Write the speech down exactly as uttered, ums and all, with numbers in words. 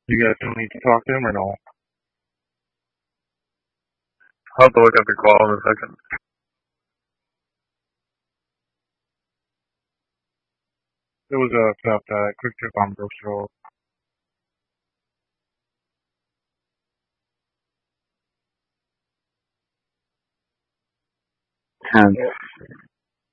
You guys still need to talk to him or no? I'll have to look at the call in a second. It was a theft, uh, quick trip on Brooks Road. ten.